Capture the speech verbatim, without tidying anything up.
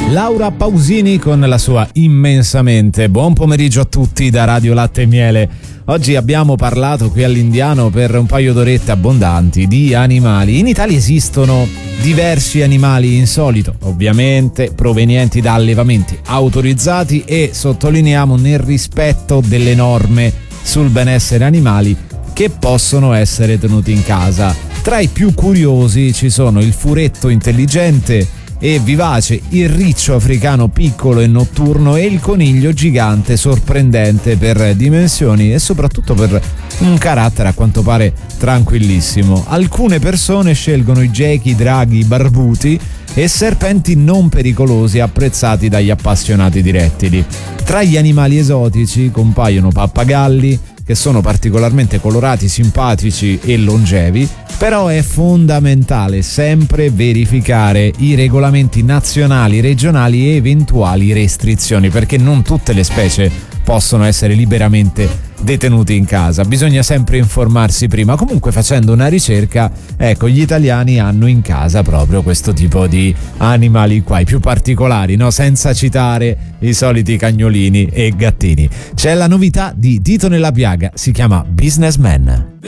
Laura Pausini con la sua Immensamente. Buon pomeriggio a tutti da Radio Latte e Miele. Oggi abbiamo parlato qui all'Indiano per un paio d'orette abbondanti di animali. In Italia esistono diversi animali insolito, ovviamente provenienti da allevamenti autorizzati e, sottolineiamo, nel rispetto delle norme sul benessere animali che possono essere tenuti in casa. Tra i più curiosi ci sono il furetto intelligente e vivace, il riccio africano piccolo e notturno e il coniglio gigante sorprendente per dimensioni e soprattutto per un carattere a quanto pare tranquillissimo. Alcune persone scelgono i gechi, draghi, barbuti e serpenti non pericolosi apprezzati dagli appassionati di rettili. Tra gli animali esotici compaiono pappagalli, che sono particolarmente colorati, simpatici e longevi, però è fondamentale sempre verificare i regolamenti nazionali, regionali e eventuali restrizioni, perché non tutte le specie possono essere liberamente detenuti in casa. Bisogna sempre informarsi prima. Comunque, facendo una ricerca, ecco, gli italiani hanno in casa proprio questo tipo di animali qua, i più particolari, no? Senza citare i soliti cagnolini e gattini. C'è la novità di Dito nella piaga, si chiama Businessman.